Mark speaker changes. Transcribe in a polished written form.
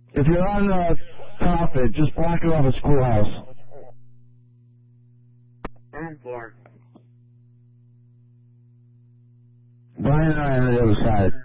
Speaker 1: If you're on Coffin, just block it off a schoolhouse.
Speaker 2: Floor.
Speaker 1: Brian and I are on the other side.